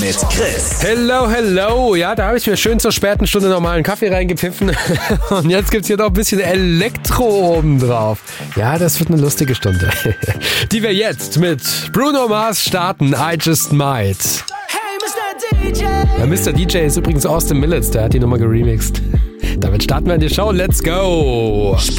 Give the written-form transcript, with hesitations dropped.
mit Chris. Hello. Ja, da habe ich mir schön zur späten Stunde normalen Kaffee reingepfiffen. Und jetzt gibt's hier noch ein bisschen Elektro obendrauf. Ja, das wird eine lustige Stunde. Die wir jetzt mit Bruno Mars starten. I Just Might. Hey, Mr. DJ. Der Mr. DJ ist übrigens Austin Millets, der hat die Nummer geremixed. Damit starten wir in die Show. Let's go!